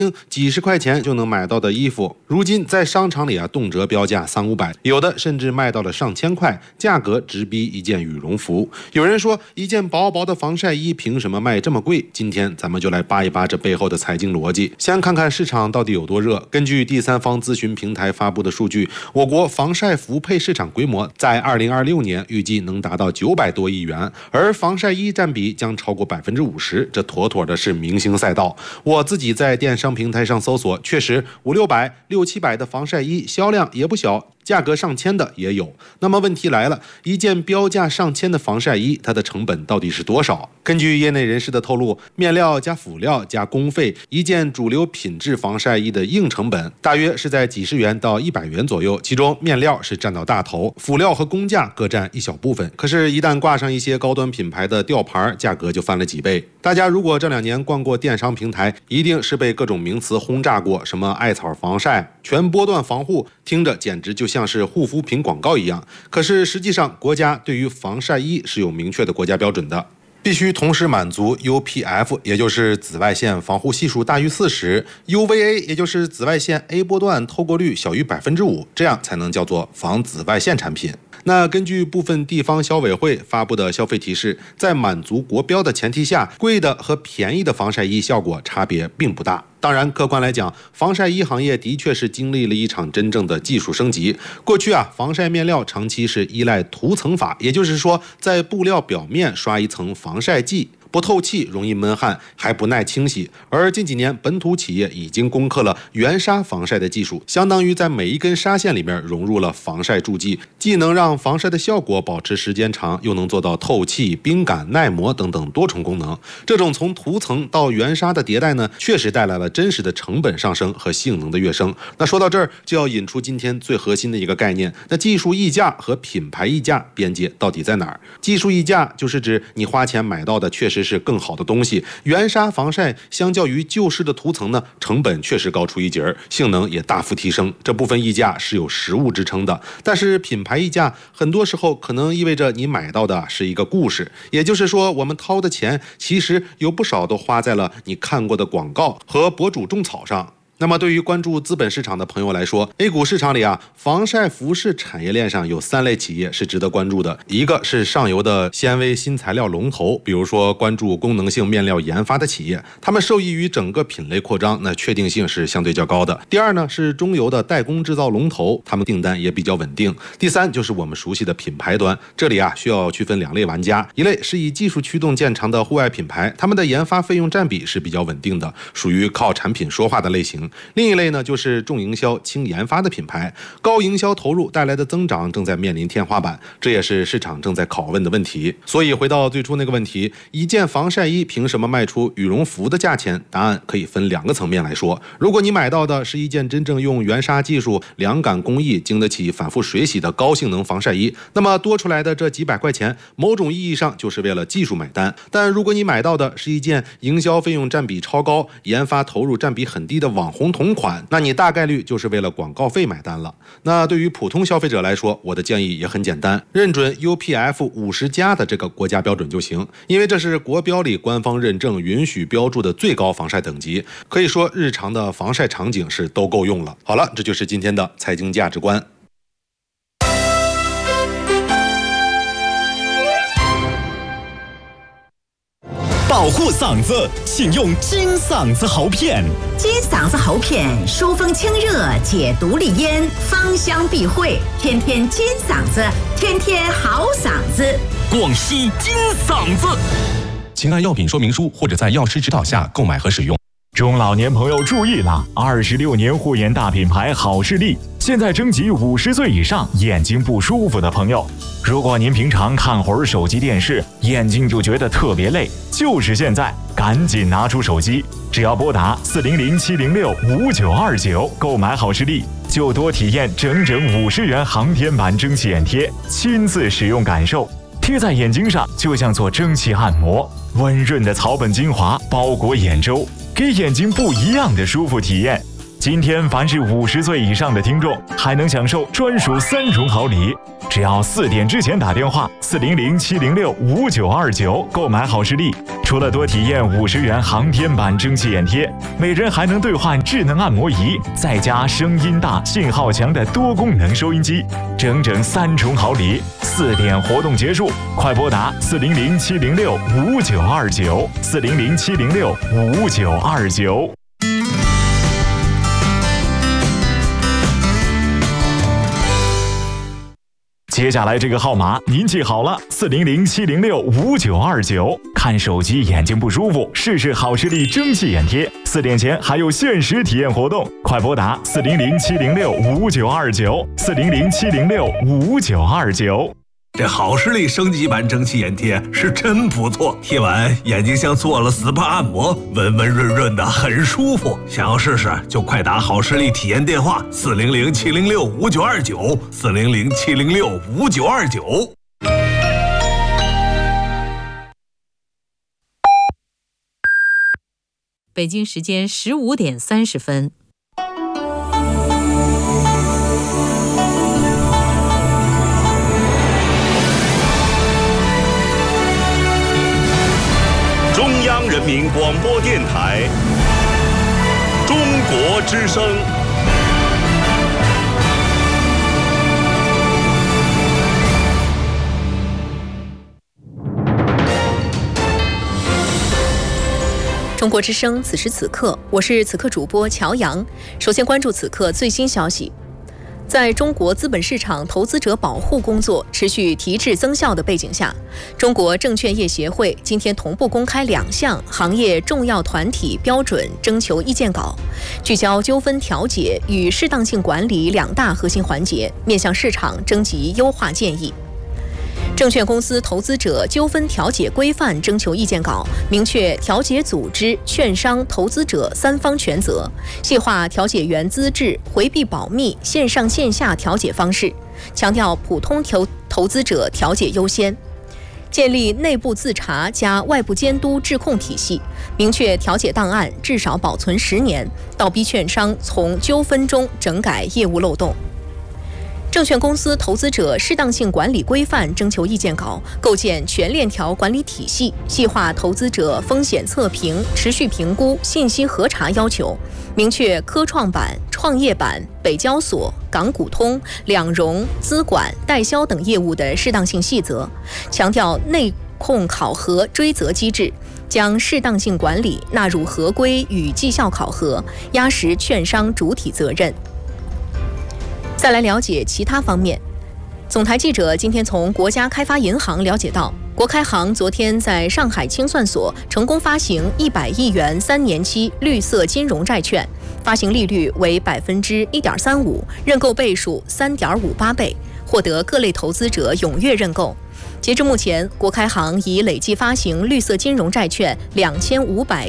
几十块钱就能买到的衣服，如今在商场里动辄标价300-500，有的甚至卖到了上千块，价格直逼一件羽绒服。有人说，一件薄薄的防晒衣凭什么卖这么贵？今天咱们就来扒一扒这背后的财经逻辑，先看看市场到底有多热。根据第三方咨询平台发布的数据，我国防晒服配市场规模在2026年预计能达到900多亿元，而防晒衣占比将超过50%，这妥妥的是明星赛道。我自己在电商平台上搜索，确实500-600、600-700的防晒衣销量也不小，价格上千的也有。那么问题来了，一件标价上千的防晒衣，它的成本到底是多少？根据业内人士的透露，面料加辅料加工费，一件主流品质防晒衣的硬成本大约是在几十元到100元左右，其中面料是占到大头，辅料和工价各占一小部分。可是，一旦挂上一些高端品牌的吊牌，价格就翻了几倍。大家如果这2年逛过电商平台，一定是被各种名词轰炸过，什么艾草防晒、全波段防护，听着简直就像是护肤品广告一样。可是实际上，国家对于防晒衣是有明确的国家标准的，必须同时满足 UPF， 也就是紫外线防护系数大于40， UVA， 也就是紫外线 A 波段透过率小于5%，这样才能叫做防紫外线产品。那根据部分地方消委会发布的消费提示，在满足国标的前提下，贵的和便宜的防晒衣效果差别并不大。当然，客观来讲，防晒衣行业的确是经历了一场真正的技术升级。过去防晒面料长期是依赖涂层法，也就是说，在布料表面刷一层防晒剂，不透气，容易闷汗，还不耐清洗。而近几年，本土企业已经攻克了原纱防晒的技术，相当于在每一根纱线里面融入了防晒助剂，既能让防晒的效果保持时间长，又能做到透气、冰感、耐磨等等多重功能。这种从涂层到原纱的迭代呢，确实带来了真实的成本上升和性能的跃升。那说到这儿，就要引出今天最核心的一个概念，那技术溢价和品牌溢价边界到底在哪儿？技术溢价就是指你花钱买到的确实是更好的东西，原纱防晒相较于旧式的涂层呢，成本确实高出一截，性能也大幅提升，这部分溢价是有实物支撑的。但是品牌溢价很多时候可能意味着你买到的是一个故事，也就是说，我们掏的钱其实有不少都花在了你看过的广告和博主种草上。那么对于关注资本市场的朋友来说， A 股市场里防晒服饰产业链上有3类企业是值得关注的。一个是上游的纤维新材料龙头，比如说关注功能性面料研发的企业，他们受益于整个品类扩张，那确定性是相对较高的。第二呢是中游的代工制造龙头，他们订单也比较稳定。第三就是我们熟悉的品牌端，这里需要区分2类玩家，一类是以技术驱动见长的户外品牌，他们的研发费用占比是比较稳定的，属于靠产品说话的类型。另一类呢，就是重营销轻研发的品牌，高营销投入带来的增长正在面临天花板，这也是市场正在拷问的问题。所以回到最初那个问题，一件防晒衣凭什么卖出羽绒服的价钱？答案可以分2个层面来说。如果你买到的是一件真正用原纱技术、凉感工艺、经得起反复水洗的高性能防晒衣，那么多出来的这几百块钱，某种意义上就是为了技术买单。但如果你买到的是一件营销费用占比超高、研发投入占比很低的网红同款，那你大概率就是为了广告费买单了。那对于普通消费者来说，我的建议也很简单，认准 UPF 50+的这个国家标准就行，因为这是国标里官方认证允许标注的最高防晒等级，可以说日常的防晒场景是都够用了。好了，这就是今天的财经价值观。 保护嗓子，请用金嗓子喉片。 金嗓子喉片疏风清热，解毒利咽，芳香避秽，天天金嗓子，天天好嗓子。 广西金嗓子，请按药品说明书或者在药师指导下购买和使用。 中老年朋友注意了，26年护眼大品牌好视力现在征集50岁以上眼睛不舒服的朋友。如果您平常看会儿手机电视，眼睛就觉得特别累，就是现在，赶紧拿出手机，只要拨打400-706-5929购买好视力，就多体验整整50元航天版蒸汽眼贴，亲自使用感受。贴在眼睛上就像做蒸汽按摩，温润的草本精华包裹眼周，给眼睛不一样的舒服体验。 今天凡是50岁以上的听众，还能享受专属3重好礼。只要4点之前打电话400-706-5929购买好视力，除了多体验50元航天版蒸汽眼贴，每人还能兑换智能按摩仪，再加声音大、信号强的多功能收音机，整整3重好礼。4点活动结束，快拨打400-706-5929 400-706-5929。接下来这个号码您记好了，400-706-5929。看手机眼睛不舒服，试试好视力蒸汽眼贴。4点前还有限时体验活动，快拨打400-706-5929 400-706-5929。 这好视力升级版蒸汽眼贴是真不错，贴完眼睛像做了 SPA 按摩，温温润润的，很舒服。想要试试就快打好视力体验电话400-706-5929 400-706-5929。 北京时间15点30分。 中央人民广播电台中国之声。 中国之声，此时此刻，我是此刻主播乔阳。首先关注此刻最新消息。在中国资本市场投资者保护工作持续提质增效的背景下，中国证券业协会今天同步公开2项行业重要团体标准征求意见稿，聚焦纠纷调解与适当性管理2大核心环节，面向市场征集优化建议。证券公司投资者纠纷调解规范征求意见稿明确调解组织、券商、投资者3方权责，细化调解员资质，回避保密、线上线下调解方式，强调普通投资者调解优先。建立内部自查加外部监督质控体系，明确调解档案至少保存10年，倒逼券商从纠纷中整改业务漏洞。证券公司投资者适当性管理规范征求意见稿构建全链条管理体系，细化投资者风险测评、持续评估、信息核查要求，明确科创板、创业板、北交所、港股通、两融、资管、代销等业务的适当性细则，强调内控考核追责机制，将适当性管理纳入合规与绩效考核，压实券商主体责任。再来了解其他方面。总台记者今天从国家开发银行了解到，国开行昨天在上海清算所成功发行100亿元3年期绿色金融债券，发行利率为1.35%，认购倍数3.58倍，获得各类投资者踊跃认购。截至目前，国开行已累计发行绿色金融债券2500